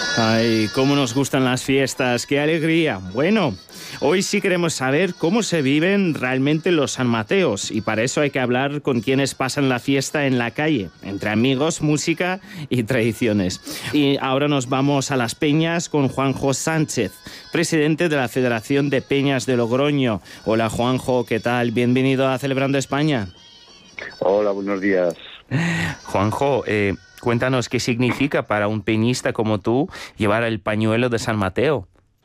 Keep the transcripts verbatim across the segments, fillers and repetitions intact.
Ay, cómo nos gustan las fiestas, qué alegría. Bueno, hoy sí queremos saber cómo se viven realmente los San Mateos y para eso hay que hablar con quienes pasan la fiesta en la calle, entre amigos, música y tradiciones. Y ahora nos vamos a Las Peñas con Juanjo Sánchez, presidente de la Federación de Peñas de Logroño. Hola Juanjo, ¿qué tal? Bienvenido a Celebrando España. Hola, buenos días. Juanjo, eh... cuéntanos qué significa para un peñista como tú llevar el pañuelo de San Mateo.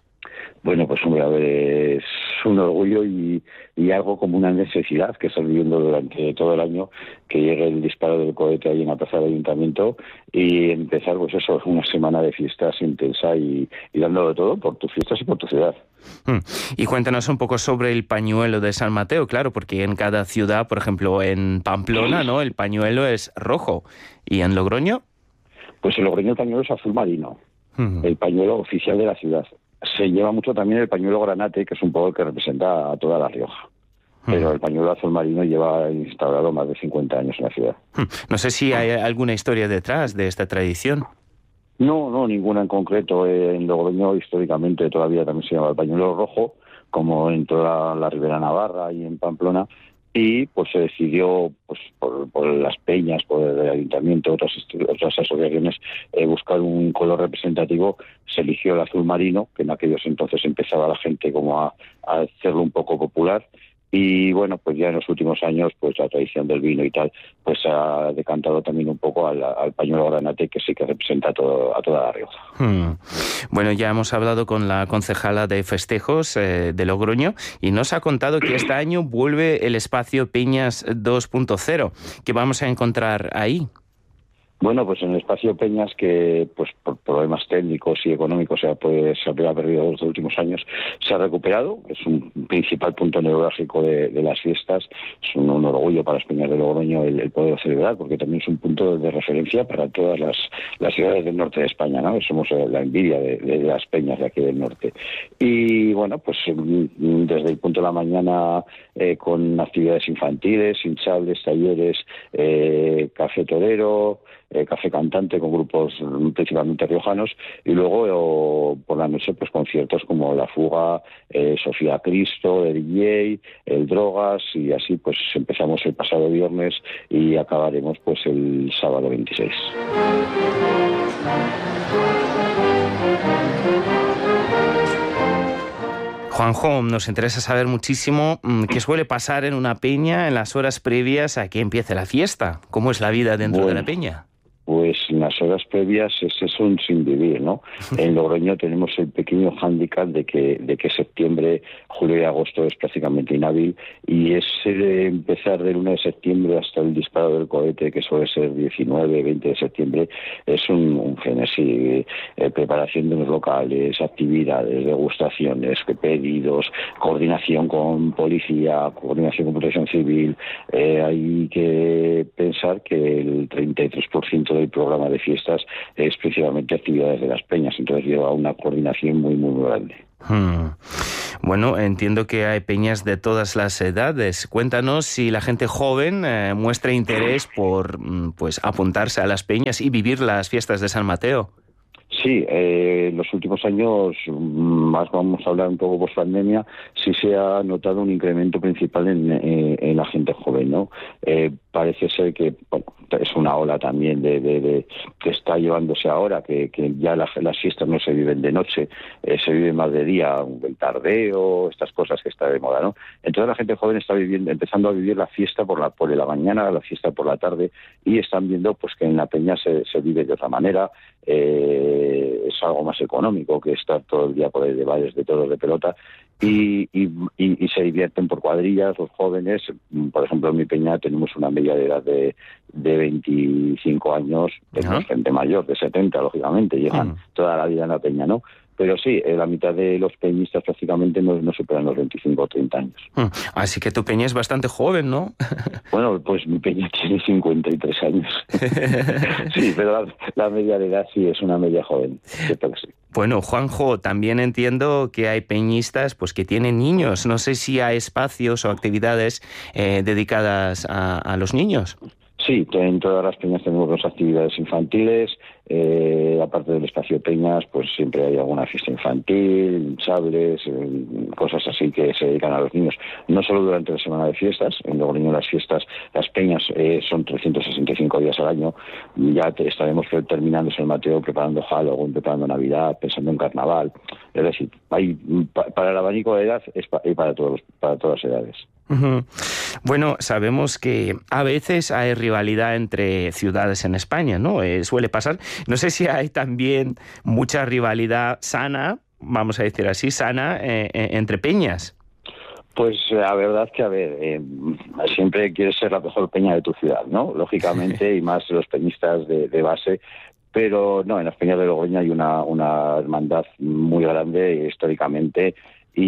Bueno, pues hombre, a ver, es un orgullo y, y algo como una necesidad que estás viviendo durante todo el año, que llegue el disparo del cohete ahí en la plaza del Ayuntamiento y empezar, pues eso, una semana de fiestas intensa y, y dándolo todo por tus fiestas y por tu ciudad. Hmm. Y cuéntanos un poco sobre el pañuelo de San Mateo, claro, porque en cada ciudad, por ejemplo, en Pamplona, ¿no? El pañuelo es rojo. ¿Y en Logroño? Pues en Logroño el pañuelo es azul marino, Hmm. el pañuelo oficial de la ciudad. Se lleva mucho también el pañuelo granate, que es un poco el que representa a toda La Rioja. Pero el pañuelo azul marino lleva instaurado más de cincuenta años en la ciudad. No sé si hay alguna historia detrás de esta tradición. No, no, ninguna en concreto. En Logroño históricamente todavía también se llama el pañuelo rojo, como en toda la Ribera Navarra y en Pamplona. Y pues se decidió, pues por, por las peñas, por el ayuntamiento, otras otras asociaciones, eh, buscar un color representativo. Se eligió el azul marino, que en aquellos entonces empezaba la gente como a, a hacerlo un poco popular. Y bueno, pues ya en los últimos años, pues la tradición del vino y tal, pues ha decantado también un poco al, al pañuelo granate, que sí que representa a, todo, a toda La Rioja. Hmm. Bueno, ya hemos hablado con la concejala de festejos eh, de Logroño y nos ha contado que este año vuelve el espacio Peñas dos punto cero. ¿Qué vamos a encontrar ahí? Bueno, pues en el espacio Peñas, que pues por problemas técnicos y económicos se ha, pues, se había perdido los últimos años, se ha recuperado. Es un principal punto neurálgico de, de las fiestas. Es un, un orgullo para las Peñas de Logroño el, el poder celebrar, porque también es un punto de referencia para todas las, las ciudades del norte de España, ¿no? Somos la envidia de, de las peñas de aquí del norte. Y bueno, pues desde el punto de la mañana eh, con actividades infantiles, hinchables, talleres, eh, café torero, Eh, café cantante con grupos principalmente riojanos y luego eh, por la noche pues conciertos como La Fuga, eh, Sofía Cristo, el D J, el Drogas y así pues empezamos el pasado viernes y acabaremos pues el sábado veintiséis. Juanjo, nos interesa saber muchísimo qué suele pasar en una peña en las horas previas a que empiece la fiesta. ¿Cómo es la vida dentro Bueno. de la peña? Pues en las horas previas es, es un sin vivir, ¿no? En Logroño tenemos el pequeño hándicap de que de que septiembre, julio y agosto es prácticamente inhábil y ese empezar del uno de septiembre hasta el disparo del cohete, que suele ser diecinueve, veinte de septiembre, es un, un frenesí. Eh, preparación de los locales, actividades, degustaciones, pedidos, coordinación con policía, coordinación con protección civil. Eh, hay que pensar que el treinta y tres por ciento del programa de fiestas es principalmente actividades de las peñas, entonces lleva una coordinación muy, muy grande. Hmm. Bueno, entiendo que hay peñas de todas las edades. Cuéntanos si la gente joven eh, muestra interés por pues apuntarse a las peñas y vivir las fiestas de San Mateo. Sí, eh, en los últimos años, más vamos a hablar un poco post pandemia, sí se ha notado un incremento principal en, eh, en la gente joven, ¿no? Eh, parece ser que, bueno, es una ola también de, de, de que está llevándose ahora, que, que ya las, las fiestas no se viven de noche, eh, se viven más de día, el tardeo, estas cosas que está de moda, ¿no? Entonces la gente joven está viviendo, empezando a vivir la fiesta por la por la mañana, la fiesta por la tarde, y están viendo pues que en la peña se, se vive de otra manera. Eh, es algo más económico que estar todo el día por el de bares de todos de pelota y, y, y, y se divierten por cuadrillas los jóvenes. Por ejemplo, en mi peña tenemos una media de edad de, de veinticinco años, tenemos uh-huh. gente mayor de setenta, lógicamente, llevan uh-huh. toda la vida en la peña, ¿no? Pero sí, la mitad de los peñistas prácticamente no, no superan los veinticinco o treinta años. Así que tu peña es bastante joven, ¿no? Bueno, pues mi peña tiene cincuenta y tres años. Sí, pero la, la media de edad sí es una media joven. Cierto que sí. Bueno, Juanjo, también entiendo que hay peñistas pues que tienen niños. No sé si hay espacios o actividades eh, dedicadas a, a los niños. Sí, en todas las peñas tenemos dos actividades infantiles, eh, aparte del espacio Peñas, pues siempre hay alguna fiesta infantil, sables, eh, cosas así que se dedican a los niños, no solo durante la semana de fiestas. En Logroño las fiestas, las peñas eh, son trescientos sesenta y cinco días al año. Ya te, estaremos terminando San Mateo, preparando Halloween, preparando Navidad, pensando en Carnaval. Es decir, hay pa, para el abanico de edad es pa, y para todos, para todas las edades. Uh-huh. Bueno, sabemos que a veces hay rivalidad entre ciudades en España, ¿no? Eh, suele pasar. No sé si hay también mucha rivalidad sana, vamos a decir así, sana, eh, eh, entre peñas. Pues la verdad que, a ver, eh, siempre quieres ser la mejor peña de tu ciudad, ¿no? Lógicamente, y más los peñistas de, de base. Pero no, en las peñas de Logroño hay una, una hermandad muy grande históricamente.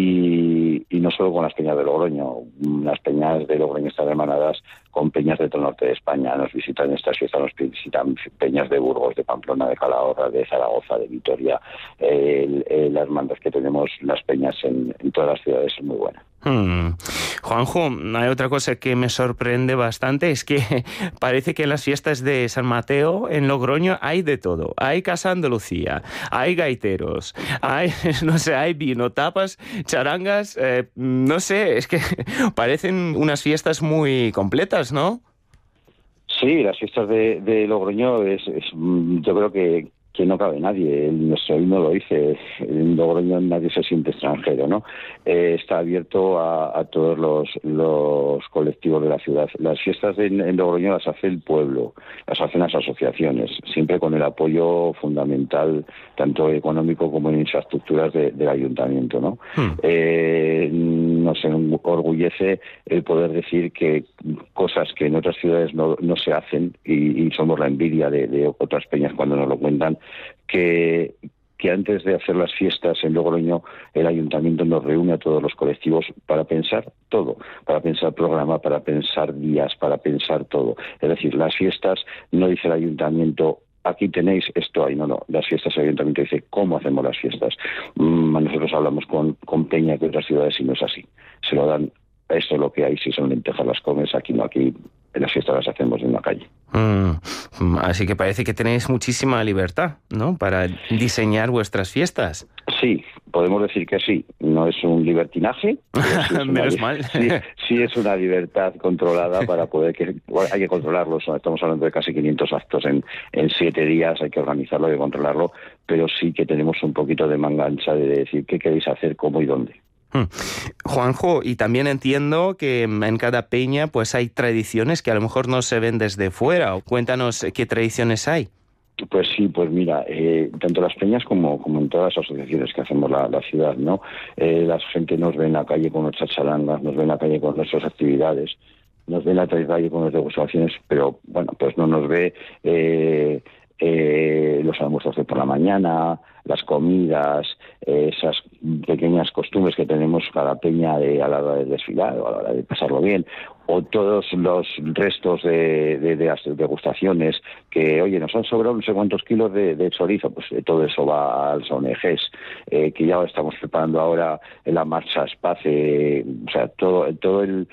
Y, y no solo con las peñas de Logroño, las peñas de Logroño están hermanadas con peñas de todo el norte de España. Nos visitan en estas fiestas, nos visitan peñas de Burgos, de Pamplona, de Calahorra, de Zaragoza, de Vitoria. Eh, eh, las hermandades que tenemos, las peñas en, en todas las ciudades, es muy buena. Hmm. Juanjo, hay otra cosa que me sorprende bastante, es que parece que en las fiestas de San Mateo en Logroño hay de todo. Hay Casa Andalucía, hay gaiteros, hay, no sé, hay vino, tapas, charangas, eh, no sé, es que parecen unas fiestas muy completas, ¿no? Sí, las fiestas de, de Logroño es, es, yo creo que que no cabe nadie. El nuestro himno lo dice, en Logroño nadie se siente extranjero, ¿no? Eh, está abierto a, a todos los, los colectivos de la ciudad. Las fiestas en, en Logroño las hace el pueblo, las hacen las asociaciones, siempre con el apoyo fundamental, tanto económico como en infraestructuras de, del ayuntamiento, ¿no? Hmm. Eh, nos enorgullece el poder decir que cosas que en otras ciudades no, no se hacen, y, y somos la envidia de, de otras peñas cuando nos lo cuentan, que, que antes de hacer las fiestas en Logroño el ayuntamiento nos reúne a todos los colectivos para pensar todo, para pensar programa, para pensar días, para pensar todo. Es decir, las fiestas no dice el ayuntamiento aquí tenéis esto ahí, no, no, las fiestas el ayuntamiento dice cómo hacemos las fiestas. Mm, nosotros hablamos con, con peñas de otras ciudades y no es así, se lo dan, esto es lo que hay, si son lentejas las comes, aquí no, aquí en las fiestas las hacemos en la calle. Mm, así que parece que tenéis muchísima libertad, ¿no?, para diseñar vuestras fiestas. Sí, podemos decir que sí. No es un libertinaje. Sí es Menos una, mal. Sí, sí es una libertad controlada para poder que bueno, hay que controlarlo. Estamos hablando de casi quinientos actos en, en siete días. Hay que organizarlo, hay que controlarlo. Pero sí que tenemos un poquito de manga ancha de decir qué queréis hacer, cómo y dónde. Juanjo, y también entiendo que en cada peña pues hay tradiciones que a lo mejor no se ven desde fuera. Cuéntanos qué tradiciones hay. Pues sí, pues mira, eh, tanto las peñas como, como en todas las asociaciones que hacemos la, la ciudad, ¿no? Eh, la gente nos ve en la calle con nuestras charangas, nos ve en la calle con nuestras actividades, nos ve en la calle con nuestras degustaciones, pero bueno, pues no nos ve eh, eh, los almuerzos de por la mañana, las comidas, eh, esas pequeñas costumbres que tenemos cada peña de, a la hora de desfilar o a la hora de pasarlo bien, o todos los restos de, de, de las degustaciones que, oye, nos han sobrado no sé cuántos kilos de, de chorizo, pues eh, todo eso va a las O N Ges, eh, que ya estamos preparando ahora en la marcha Espace, o sea, todo, todo el...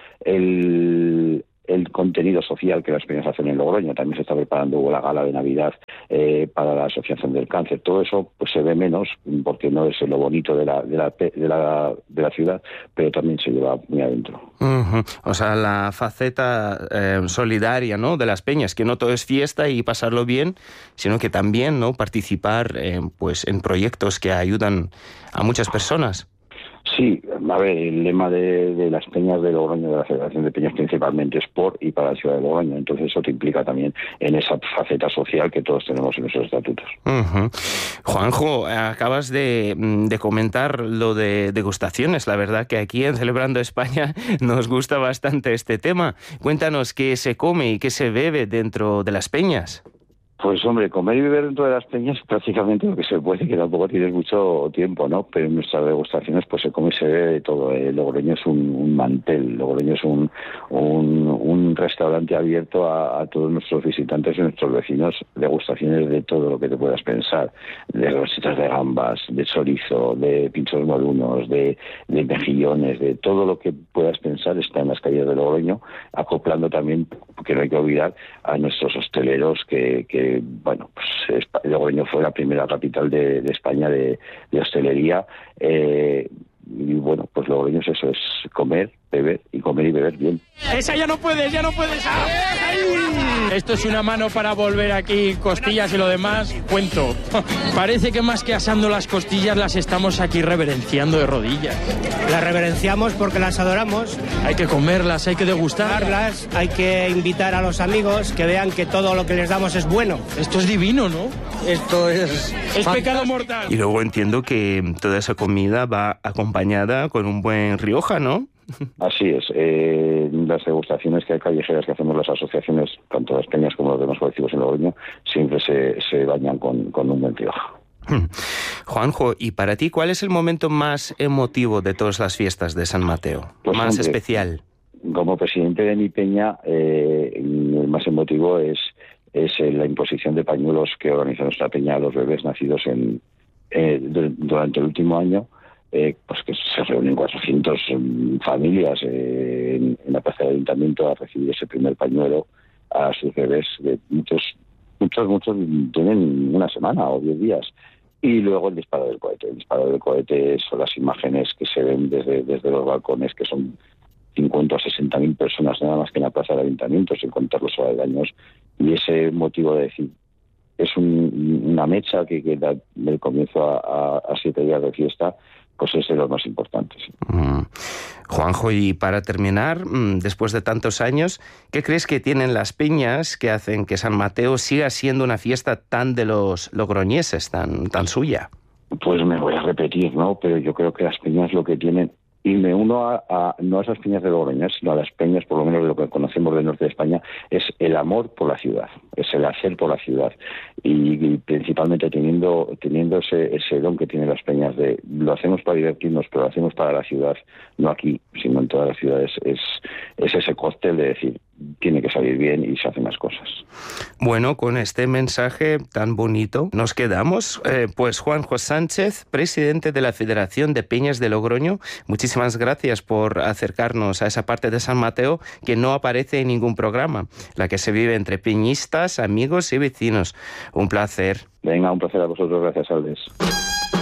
el el contenido social que las peñas hacen en Logroño. También se está preparando la gala de Navidad eh, para la Asociación del Cáncer. Todo eso pues se ve menos porque no es lo bonito de la, de la, de la, de la ciudad, pero también se lleva muy adentro. Uh-huh. O sea, la faceta eh, solidaria, ¿no?, de las peñas, que no todo es fiesta y pasarlo bien, sino que también, ¿no?, participar eh, pues en proyectos que ayudan a muchas personas. Sí, a ver, el lema de, de las peñas de Logroño, de la Federación de Peñas principalmente, es por y para la ciudad de Logroño. Entonces eso te implica también en esa faceta social que todos tenemos en nuestros estatutos. Uh-huh. Juanjo, acabas de, de comentar lo de degustaciones. La verdad que aquí en Celebrando España nos gusta bastante este tema. Cuéntanos qué se come y qué se bebe dentro de las peñas. Pues hombre, comer y beber dentro de las peñas prácticamente lo que se puede, que tampoco tienes mucho tiempo, ¿no? Pero en nuestras degustaciones pues se come y se bebe de todo. Eh, Logroño es un, un mantel, Logroño es un, un, un restaurante abierto a, a todos nuestros visitantes y nuestros vecinos, degustaciones de todo lo que te puedas pensar, de rositas de gambas, de chorizo, de pinchos morunos, de, de mejillones, de todo lo que puedas pensar está en las calles de Logroño, acoplando también, que no hay que olvidar, a nuestros hosteleros que, que eh, bueno, pues Logroño fue la primera capital de, de España de, de hostelería. Eh, y bueno, pues Logroño es eso, es comer, beber y comer y beber bien. Esa ya no puedes, ya no puedes. ¡Ay! Esto es una mano para volver aquí costillas y lo demás, cuento. Parece que más que asando las costillas las estamos aquí reverenciando de rodillas. Las reverenciamos porque las adoramos. Hay que comerlas, hay que degustarlas. Hay que invitar a los amigos que vean que todo lo que les damos es bueno. Esto es divino, ¿no? Esto es... Es pecado mortal. Y luego entiendo que toda esa comida va acompañada con un buen Rioja, ¿no? Así es. Eh, las degustaciones que hay callejeras que hacemos las asociaciones, tanto las peñas como los demás colectivos en Logroño, siempre se, se bañan con, con un buen Rioja. Juanjo, ¿y para ti cuál es el momento más emotivo de todas las fiestas de San Mateo? Pues, más hombre, especial. Como presidente de mi peña, eh, el más emotivo es, es la imposición de pañuelos que organiza nuestra peña a los bebés nacidos en eh, durante el último año. Eh, pues que se reúnen cuatrocientas um, familias eh, en, en la plaza del ayuntamiento a recibir ese primer pañuelo a sus bebés. De muchos, muchos, muchos tienen una semana o diez días. Y luego el disparo del cohete. El disparo del cohete son las imágenes que se ven desde, desde los balcones, que son cincuenta o sesenta mil personas nada más que en la plaza del ayuntamiento, sin contar los aledaños. Y ese motivo de decir, es un, una mecha que, que da del comienzo a, a, a siete días de fiesta, pues es de los más importantes. Mm. Juanjo, y para terminar, después de tantos años, ¿qué crees que tienen las peñas que hacen que San Mateo siga siendo una fiesta tan de los logroñeses, tan, tan suya? Pues me voy a repetir, ¿no? Pero yo creo que las peñas lo que tienen, y me uno a, a no a esas peñas de Logroño, sino a las peñas, por lo menos de lo que conocemos del norte de España, es el amor por la ciudad, es el hacer por la ciudad. Y, y principalmente teniendo teniendo ese, ese don que tienen las peñas de lo hacemos para divertirnos, pero lo hacemos para la ciudad, no aquí, sino en todas las ciudades, es, es ese cóctel de decir, tiene que salir bien y se hacen las cosas. Bueno, con este mensaje tan bonito nos quedamos. Eh, pues Juanjo Sánchez, presidente de la Federación de Peñas de Logroño, muchísimas gracias por acercarnos a esa parte de San Mateo que no aparece en ningún programa, la que se vive entre peñistas, amigos y vecinos. Un placer. Venga, un placer a vosotros. Gracias, Alves.